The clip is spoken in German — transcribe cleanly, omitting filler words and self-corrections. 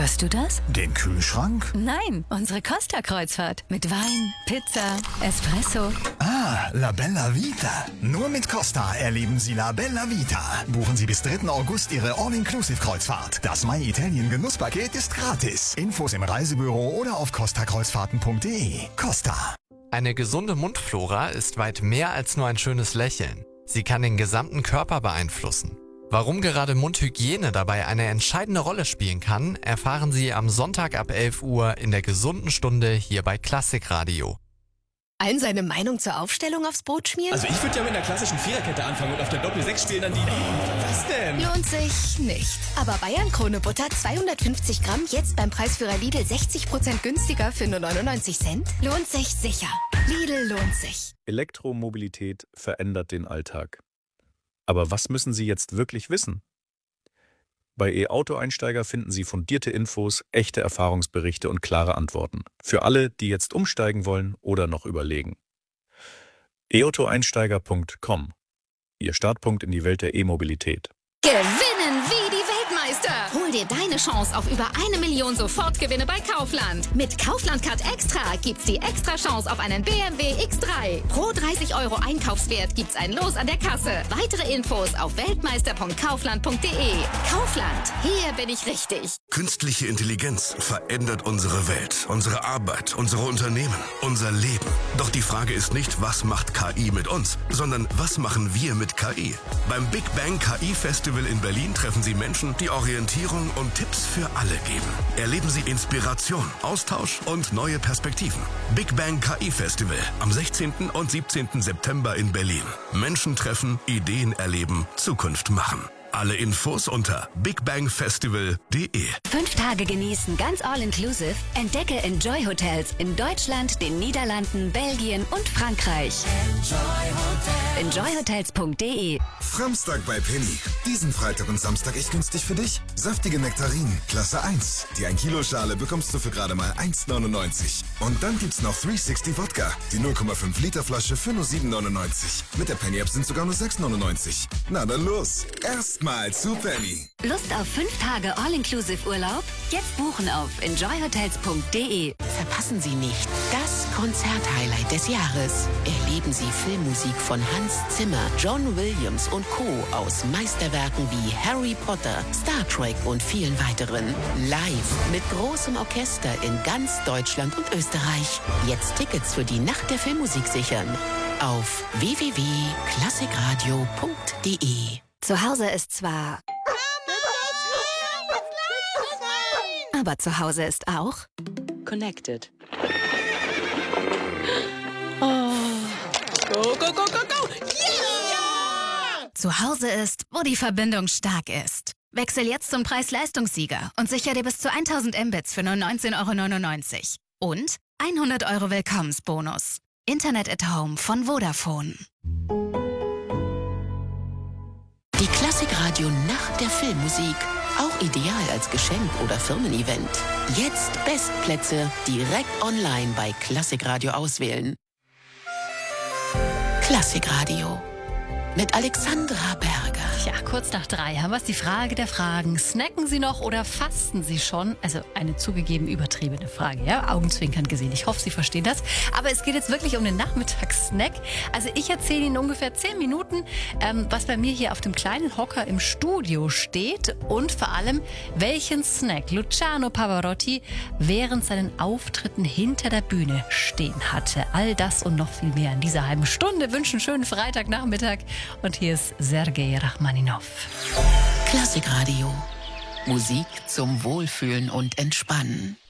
Hörst du das? Den Kühlschrank? Nein, unsere Costa-Kreuzfahrt. Mit Wein, Pizza, Espresso. Ah, La Bella Vita. Nur mit Costa erleben Sie La Bella Vita. Buchen Sie bis 3. August Ihre All-Inclusive-Kreuzfahrt. Das My Italien Genusspaket ist gratis. Infos im Reisebüro oder auf costakreuzfahrten.de. Costa. Eine gesunde Mundflora ist weit mehr als nur ein schönes Lächeln. Sie kann den gesamten Körper beeinflussen. Warum gerade Mundhygiene dabei eine entscheidende Rolle spielen kann, erfahren Sie am Sonntag ab 11 Uhr in der gesunden Stunde hier bei Klassikradio. Allen seine Meinung zur Aufstellung aufs Brot schmieren? Also ich würde ja mit einer klassischen Viererkette anfangen und auf der Doppel-6 stehen dann die... Was denn? Lohnt sich nicht. Aber Bayern-Krone Butter 250 Gramm jetzt beim Preisführer Lidl 60% günstiger für nur 99 Cent? Lohnt sich sicher. Lidl lohnt sich. Elektromobilität verändert den Alltag. Aber was müssen Sie jetzt wirklich wissen? Bei E-Auto-Einsteiger finden Sie fundierte Infos, echte Erfahrungsberichte und klare Antworten. Für alle, die jetzt umsteigen wollen oder noch überlegen. e-auto-einsteiger.com. Ihr Startpunkt in die Welt der E-Mobilität. Gewinnen wie die Weltmeister! Hol dir deine Chance auf über 1 Million Sofortgewinne bei Kaufland. Mit Kaufland Card Extra gibt's die extra Chance auf einen BMW X3. Pro 30 € Einkaufswert gibt's ein Los an der Kasse. Weitere Infos auf weltmeister.kaufland.de. Kaufland, hier bin ich richtig. Künstliche Intelligenz verändert unsere Welt, unsere Arbeit, unsere Unternehmen, unser Leben. Doch die Frage ist nicht, was macht KI mit uns, sondern was machen wir mit KI? Beim Big Bang KI Festival in Berlin treffen Sie Menschen, die Orientierung und Tipps für alle geben. Erleben Sie Inspiration, Austausch und neue Perspektiven. Big Bang KI Festival am 16. und 17. September in Berlin. Menschen treffen, Ideen erleben, Zukunft machen. Alle Infos unter bigbangfestival.de. 5 Tage genießen, ganz all-inclusive. Entdecke Enjoy Hotels in Deutschland, den Niederlanden, Belgien und Frankreich. Enjoyhotels.de. Samstag bei Penny. Diesen Freitag und Samstag echt günstig für dich. Saftige Nektarinen, Klasse 1. Die 1 Kilo Schale bekommst du für gerade mal 1,99. Und dann gibt's noch 360 Wodka. Die 0,5 Liter Flasche für nur 7,99. Mit der Penny App sind sogar nur 6,99. Na dann los. Erstmal zu Penny. Lust auf 5 Tage all-inclusive Urlaub? Jetzt buchen auf enjoyhotels.de. Verpassen Sie nicht das Konzerthighlight des Jahres. Erleben Sie Filmmusik von Hans Zimmer, John Williams und Co. aus Meisterwerken wie Harry Potter, Star Trek und vielen weiteren. Live mit großem Orchester in ganz Deutschland und Österreich. Jetzt Tickets für die Nacht der Filmmusik sichern. Auf www.klassikradio.de. Zu Hause ist zwar... Aber zu Hause ist auch... Connected. Go, go, go, go, go! Yeah! Zu Hause ist, wo die Verbindung stark ist. Wechsel jetzt zum Preis-Leistungssieger und sichere dir bis zu 1000 Mbits für nur 19,99 € und 100 € Willkommensbonus. Internet at Home von Vodafone. Die Klassikradio Nacht der Filmmusik. Auch ideal als Geschenk oder Firmen-Event. Jetzt Bestplätze direkt online bei Klassikradio auswählen. Klassikradio mit Alexandra Berger. Ja, kurz nach 3 haben wir es, die Frage der Fragen. Snacken Sie noch oder fasten Sie schon? Also eine zugegeben übertriebene Frage, ja? Augenzwinkern gesehen. Ich hoffe, Sie verstehen das. Aber es geht jetzt wirklich um den Nachmittagssnack. Also ich erzähle Ihnen ungefähr 10 Minuten, was bei mir hier auf dem kleinen Hocker im Studio steht und vor allem, welchen Snack Luciano Pavarotti während seinen Auftritten hinter der Bühne stehen hatte. All das und noch viel mehr in dieser halben Stunde. Wünschen einen schönen Freitagnachmittag. Und hier ist Sergei Rachmaninow. Klassikradio. Musik zum Wohlfühlen und Entspannen.